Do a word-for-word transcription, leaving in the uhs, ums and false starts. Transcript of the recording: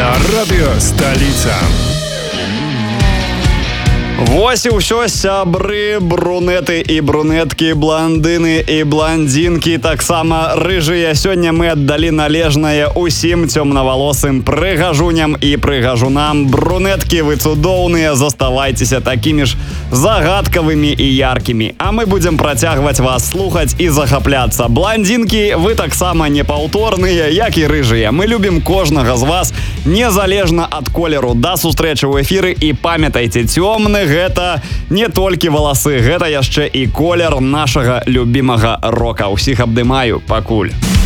На радыё сталіца. Вось і ўсё, сябры, брунеты і брунеткі, бландыны і бландзінкі, таксама рыжыя. Сёння мы аддалі належнае усім цёмнавалосым прыгажуням і прыгажунам. Брунеткі, вы цудоўныя, заставайцеся такімі ж загадкавымі і яркімі. А мы будзем працягваць вас слухаць і захапляцца. Бландзінкі, вы таксама непаўторныя, як і рыжыя. Мы любім кожнага з вас, незалежна ад колеру. Да сустрэчы ў эфіры і памятайце, цёмны гэта не толькі валасы, гэта яшчэ і колер нашага любімага рока. Усіх абдымаю, пакуль.